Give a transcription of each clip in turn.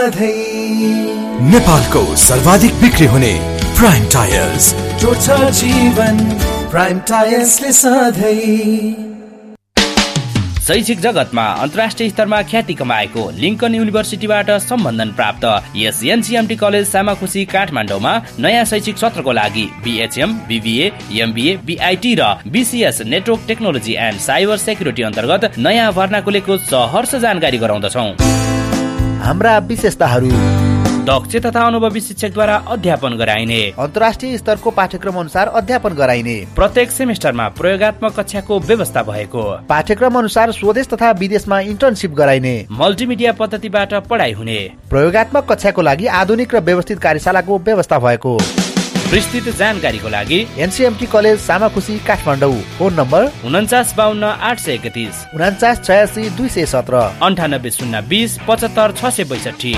नेपालको सर्वाधिक बिक्री हुने प्राइम टायर्स जोड्छ जीवन प्राइम टायर्सले सधैँ। शैक्षिक जगतमा अन्तर्राष्ट्रिय स्तरमा ख्याति कमाएको लिङ्कन युनिभर्सिटीबाट सम्बन्धन प्राप्त यस एनसीएमटी कलेज सामाखुसी काठमाडौँमा नयाँ शैक्षिक सत्रको लागि बीएचएम, बीबीए, एमबीए, बीआईटी र BCS network technology and cyber security अन्तर्गत नयाँ भर्ना खुलेको सहर्ष जानकारी गराउँदछौँ। हाम्रा विशेषताहरू: दक्ष तथा अनुभवी शिक्षकद्वारा अध्यापन गराइने, अन्तर्राष्ट्रिय स्तरको पाठ्यक्रम अनुसार अध्यापन गराइने, प्रत्येक सेमेस्टरमा प्रयोगात्मक कक्षाको व्यवस्था भएको, पाठ्यक्रम अनुसार स्वदेश तथा विदेशमा इन्टर्नशिप गराइने, मल्टिमिडिया पद्धतिबाट पढाइ हुने, प्रयोगात्मक कक्षाको लागि आधुनिक र व्यवस्थित कार्यशालाको व्यवस्था भएको। विस्तृत जानकारीको लागि एनसीएमटी कलेज सामाखुसी काठमाडौँ। Phone number 4952 831 4986 217 98 020 75 662।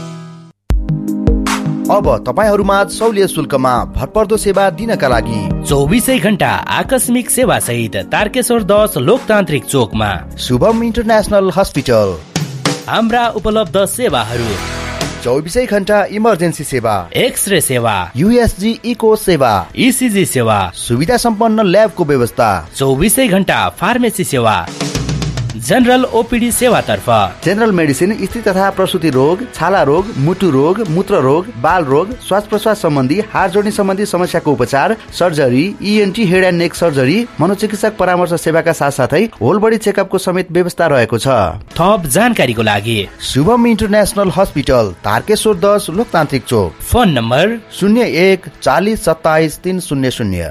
अब तपाईहरूमा सौल्य शुल्कमा भरपर्दो सेवा दिनका लागि 24 घण्टा आकस्मिक सेवा सहित तारकेश्वर 10 लोकतान्त्रिक चोकमा शुभम इन्टरनेशनल हस्पिटल। हाम्रा उपलब्ध सेवाहरू: 24 घण्टा इमर्जेन्सी सेवा, एक्सरे सेवा, यूएसजी इको सेवा, ईसीजी सेवा, सुविधा सम्पन्न ल्याबको व्यवस्था, 24 घण्टा फार्मेसी सेवा, जनरल ओपीडी सेवा तर्फ जनरल मेडिसिन, स्त्री तथा प्रसूति रोग, छाला रोग, मुटु रोग, मूत्र रोग, बाल रोग, श्वास प्रश्वास सम्बन्धी, हाड जोड्ने सम्बन्धी समस्याको उपचार, surgery, ENT head and neck surgery, मनोचिकित्सक परामर्श सेवाका साथसाथै होल बडी चेकअपको समेत व्यवस्था रहेको छ। थप जानकारीको लागि शुभम इन्टरनेशनल हस्पिटल, तारकेश्वर 10 लोकतान्त्रिक चोक। Phone number 01 40 27 300।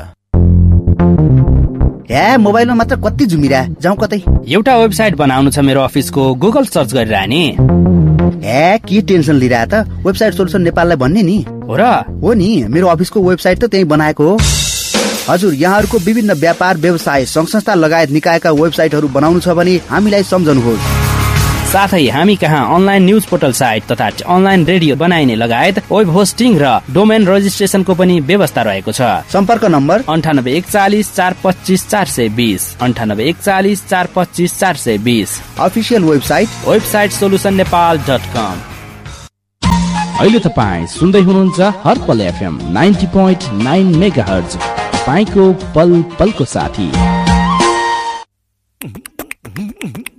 मोबाइलमा मात्र कति जुमिरा जाउँ कतै। एउटा वेबसाइट बनाउनु छ मेरो अफिसको, गुगल सर्च गरेर नि। के टेन्सन लिइरा त, वेबसाइट सोल्युसन नेपाललाई भन्ने नि। हो र? हो नि, मेरो अफिसको वेबसाइट त त्यही बनाएको हो। हजुर, यहाँहरूको विभिन्न व्यापार व्यवसाय संघ संस्था लगायत निकायका वेबसाइटहरू बनाउनु छ भने हामीलाई सम्झनुहोस्। साथै हामी कहाँ अनलाइन न्यूज पोर्टल साइट तथा अनलाइन रेडियो बनाइने लगायत वेब होस्टिङ र डोमेन रजिस्ट्रेसनको पनि व्यवस्था रहेको छ। सम्पर्क नम्बर 98 140 425 420 98 140 425 420। Official website solutionnepal.com। अहिले तपाईँ सुन्दै हुनुहुन्छ हर्पल एफएम 90.9 मेगाहर्ज, तपाईँको पल पलको साथी।